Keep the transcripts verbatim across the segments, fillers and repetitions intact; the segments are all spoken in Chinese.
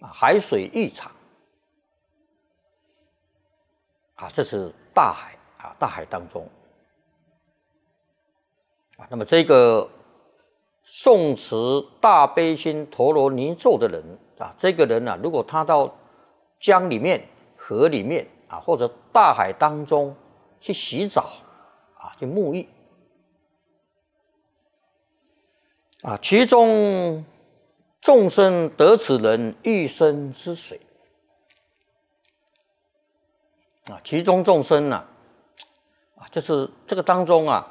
啊，海水浴场啊，这是大海啊，大海当中啊，那么这个诵持大悲心陀罗尼咒的人啊，这个人啊，如果他到江里面、河里面啊，或者大海当中去洗澡啊，去沐浴啊，其中众生得此人浴身之水啊，其中众生呢啊，就是这个当中啊，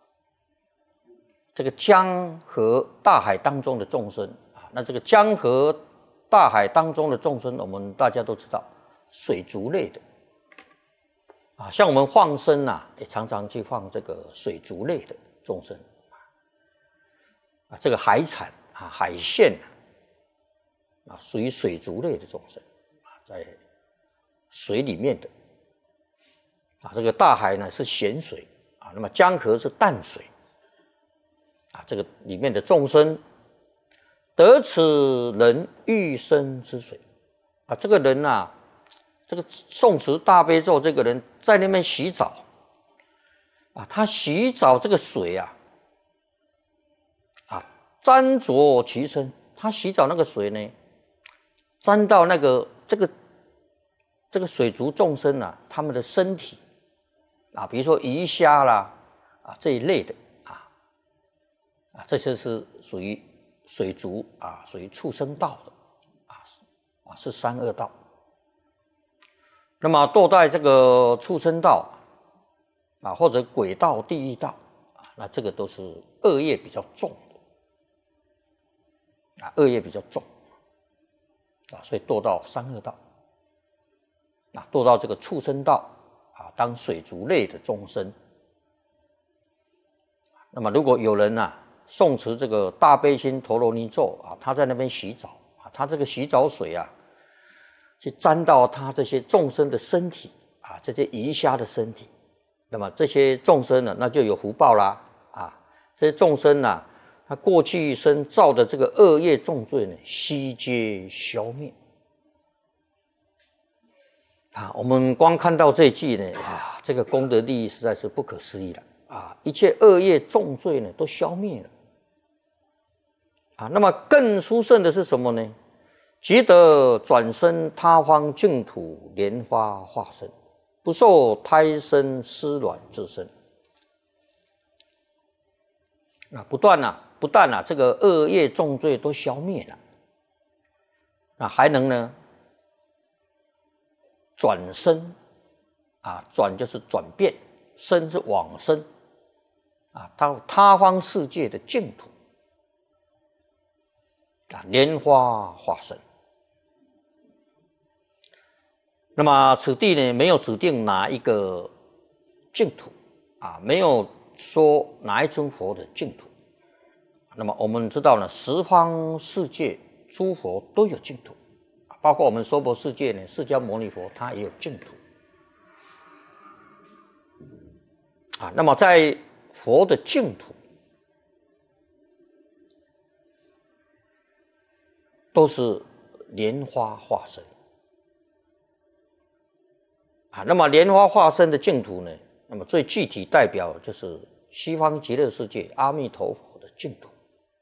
这个江河大海当中的众生啊，那这个江河大海当中的众生，我们大家都知道，水族类的啊，像我们放生啊，也常常去放这个水族类的众生啊，这个海产啊、海鲜啊，属于水族类的众生啊，在水里面的啊，这个大海呢是咸水啊，那么江河是淡水啊，这个里面的众生得此人浴身之水啊，这个人啊，这个诵持大悲咒，这个人在那边洗澡啊，他洗澡这个水啊，啊，沾着其身，他洗澡那个水呢，沾到那个这个这个水族众生啊，他们的身体啊，比如说鱼虾啦啊这一类的啊啊，这些是属于水族啊，属于畜生道的啊啊，是三恶道。那么堕在这个畜生道啊，或者鬼道、地狱道啊，那这个都是恶业比较重的啊，恶业比较重啊，所以堕到三恶道啊，堕到这个畜生道啊，当水族类的众生。那么如果有人啊，诵持这个大悲心陀罗尼咒啊，他在那边洗澡啊，他这个洗澡水啊，去沾到他这些众生的身体啊，这些鱼虾的身体，那么这些众生呢，那就有福报啦啊！这些众生呢，他过去一生造的这个恶业重罪呢，悉皆消灭啊！我们光看到这一句呢，啊，这个功德利益实在是不可思议了啊！一切恶业重罪呢，都消灭了。啊，那么更殊胜的是什么呢？即得转生他方净土莲花化身，不受胎生湿卵之身。那不断啊，不但啊，这个恶业重罪都消灭了，那还能呢转生啊，转就是转变，生是往生啊，到他方世界的净土。啊，莲花化身。那么此地呢，没有指定哪一个净土啊，没有说哪一尊佛的净土。那么我们知道呢，十方世界诸佛都有净土，包括我们娑婆世界呢，释迦牟尼佛他也有净土啊。那么在佛的净土，都是莲花化身啊。那么莲花化身的净土呢，那么最具体代表就是西方极乐世界阿弥陀佛的净土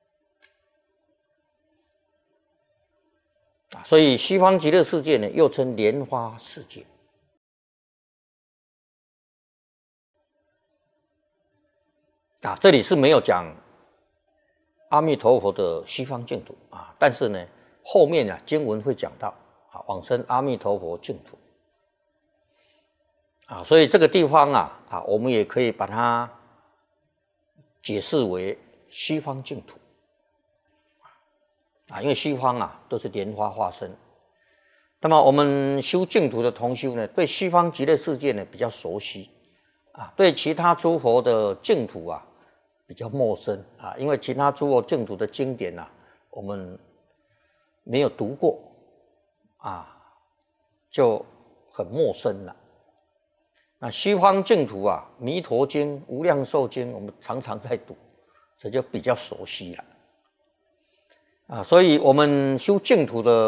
啊。所以西方极乐世界呢，又称莲花世界啊。这里是没有讲阿弥陀佛的西方净土啊，但是呢，后面啊经文会讲到啊，往生阿弥陀佛净土啊，所以这个地方啊啊，我们也可以把它解释为西方净土啊，因为西方啊都是莲花化身。那么我们修净土的同修呢，对西方极乐世界呢比较熟悉啊，对其他诸佛的净土啊比较陌生啊，因为其他诸佛净土的经典啊，我们没有读过啊，就很陌生了。那西方净土啊，《弥陀经》《无量寿经》，我们常常在读，这就比较熟悉了啊。所以我们修净土的